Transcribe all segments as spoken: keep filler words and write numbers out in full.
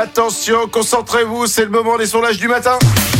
Attention, concentrez-vous, c'est le moment des sondages du matin.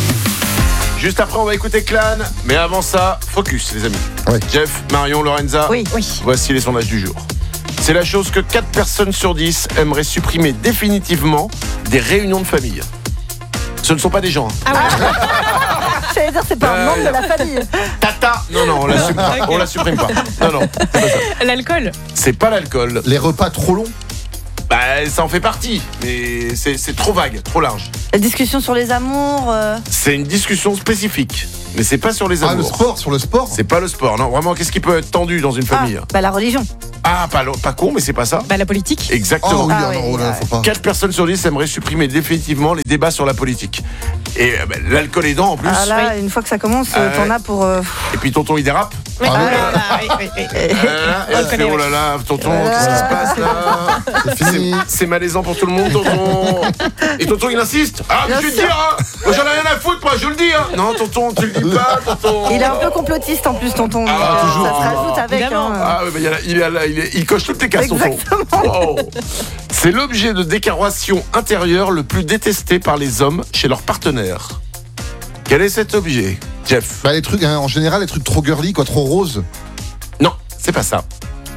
Juste après, on va écouter Clan. Mais avant ça, focus, les amis. Oui. Jeff, Marion, Lorenza. Oui, oui. Voici les sondages du jour. C'est la chose que quatre personnes sur dix aimeraient supprimer définitivement des réunions de famille. Ce ne sont pas des gens. Hein. Ah ouais. J'allais dire, c'est pas un Euh, membre de la famille. Tata. Non, non, on la supprime, Ok. on la supprime pas. Non, non, c'est pas ça. L'alcool. C'est pas l'alcool. Les repas trop longs. Bah, ça en fait partie, mais c'est, c'est trop vague, trop large. La discussion sur les amours. euh, C'est une discussion spécifique, mais c'est pas sur les Ah, amours. le sport, sur le sport. C'est pas le sport, non. Vraiment, qu'est-ce qui peut être tendu dans une Ah, famille? bah la religion. Ah, pas, lo- pas con, mais c'est pas ça. Bah la politique. Exactement. Oh oui, Ah ah oui, non, oh là, ouais. faut pas. quatre personnes sur dix aimeraient supprimer définitivement les débats sur la politique. Et euh, bah, l'alcool aidant en plus. Ah là, une fois que ça commence, Ah euh, t'en ouais. as pour. euh, Et puis tonton il dérape. Oui. Ah Ah, ouais. là, là, oui, oui, oui. Euh, et elle fait, oh là là, tonton, qu'est-ce qui se passe là? C'est fini. C'est, c'est malaisant pour tout le monde, tonton. Et tonton il insiste. Ah, mais Bien je vais te sûr. dire, hein. Moi j'en ai rien à foutre, moi je le dis. Hein. Non, tonton, tu le dis pas, tonton. Il est un peu complotiste en plus, tonton. Ah, donc, euh, toujours. Ça se rajoute avec. Évidemment. hein. Ah, ouais, bah, il, y a la- il, est là, il, est- il coche toutes les cases, tonton. Exactement. Wow. C'est l'objet de décoration intérieure le plus détesté par les hommes chez leurs partenaires. Quel est cet objet, Jeff? Bah, les trucs, hein, en général, les trucs trop girly, quoi, trop roses. Non, c'est pas ça.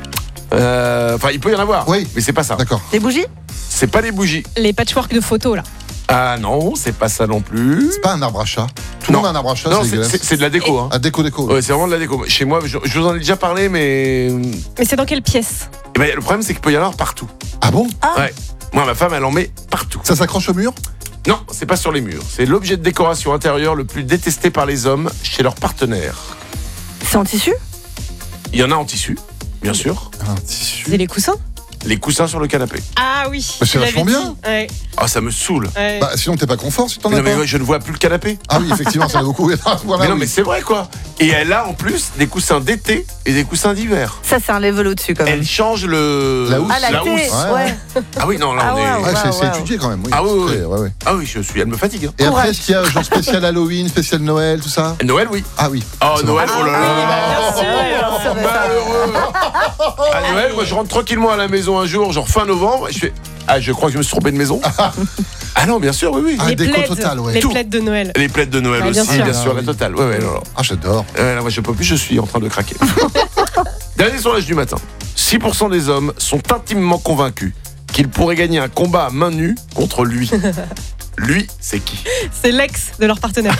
Euh, Enfin, il peut y en avoir, Oui. mais c'est pas ça. D'accord. Des bougies. C'est pas les bougies. Les patchwork de photos là. Ah non, c'est pas ça non plus. C'est pas un arbre à chat. Tout le Non. monde a un arbre à chat, Non, c'est c'est, dégueulasse. c'est- c'est de la déco. Hein. Ah, déco, déco. Ouais, c'est vraiment de la déco. Chez moi, je, je vous en ai déjà parlé, mais Mais c'est dans quelle pièce? eh ben, le problème, c'est qu'il peut y en avoir partout. Ah bon? Ah. Ouais. Moi, ma femme, elle en met partout. Ça s'accroche au mur? Non, c'est pas sur les murs. C'est l'objet de décoration intérieure le plus détesté par les hommes chez leurs partenaires. C'est en tissu. Il y en a en tissu, bien sûr. Un tissu. C'est les coussins? Les coussins sur le canapé. Ah oui. Bah, c'est tu l'avais vachement dit. bien. Ouais, Ah, ça me saoule. ouais. Bah, sinon, t'es pas confort si t'en Mais as non, mais pas. ouais, je ne vois plus le canapé. Ah oui, effectivement, ça a beaucoup. Voilà, mais non, oui. mais c'est vrai, quoi. Et elle a en plus des coussins d'été et des coussins d'hiver. Ça, c'est un level au-dessus quand même. Elle change le. La housse. Ah, la, la thé, housse. Ouais, ouais. Ah oui, non, là, Ah on ouais, est. ouais. Ouais, c'est, c'est Waouh. étudié quand même. Oui. Ah oui, oui, C'est- oui. ouais, ouais. Ah oui, je suis. Elle me fatigue. Hein. Et après, Courage. est-ce qu'il y a genre spécial Halloween, spécial Noël, tout ça? Noël, oui. Ah oui. Oh, C'est Noël, bon. oh là là. Ah oui, bah, bien sûr. Oh, malheureux. À Noël, moi, je rentre tranquillement à la maison un jour, genre fin novembre, et je fais. Ah, je crois que je me suis trompé de maison. Ah non, bien sûr, oui, oui. Ah, Les déco plaids, totale, ouais. les Tout. plaids de Noël. Les plaids de Noël Bah, bien aussi, sûr. bien sûr, Ah, la oui. totale. Ouais, ouais, non, non. Ah, j'adore. Euh, là, moi, je peux plus, je suis en train de craquer. Dernier sondage du matin. six pour cent des hommes sont intimement convaincus qu'ils pourraient gagner un combat à main nue contre lui. Lui, c'est qui? C'est l'ex de leur partenaire.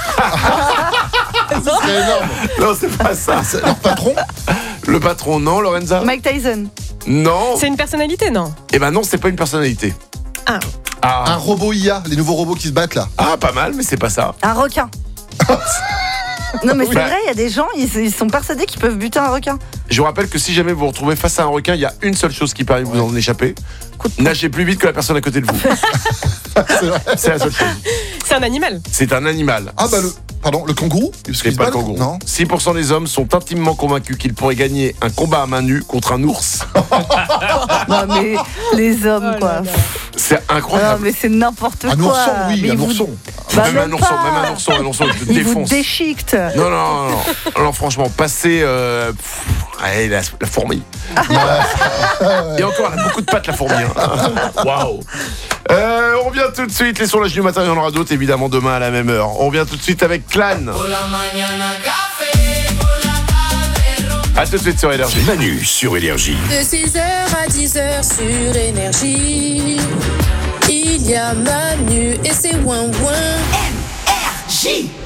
C'est énorme. Non, c'est pas ça. C'est leur patron? Le patron, non, Lorenza? Mike Tyson. Non. C'est une personnalité, non? Eh ben non, c'est pas une personnalité. Ah. Ah. Un robot I A, les nouveaux robots qui se battent là. Ah, pas mal, mais c'est pas ça. Un requin. Non, mais c'est Bah. vrai, il y a des gens, ils, ils sont persuadés qu'ils peuvent buter un requin. Je vous rappelle que si jamais vous vous retrouvez face à un requin, il y a une seule chose qui permet de vous en échapper. Coup de poing. Nagez plus vite que la personne à côté de vous. C'est vrai. C'est la seule chose. C'est un animal. C'est un animal. Ah bah le. Pardon, le kangourou? Parce C'est qu'il se pas le bat, kangourou. Non. six pour cent des hommes sont intimement convaincus qu'ils pourraient gagner un combat à main nue contre un ours. Non, mais les hommes, Oh quoi. là là. C'est Non, incroyable. mais c'est n'importe quoi. Un ourson, oui, Mais un ils vous- ourson. Bah, même un même ourson, pas. même un ourson, un ourson, il te Ils vous défonce. déchiquetent. Non, non, non, non, non, franchement, passer euh, pff, ouais, la, la fourmi. Et encore, elle a beaucoup de pattes, la fourmi. hein. Waouh. Euh, on revient tout de suite. Les sondages du matin, il y en aura d'autres, évidemment, demain à la même heure. On revient tout de suite avec Clan. A tout de suite sur Énergie. Manu sur Énergie. De six heures à dix heures sur Énergie, il y a Manu et c'est ouin ouin. J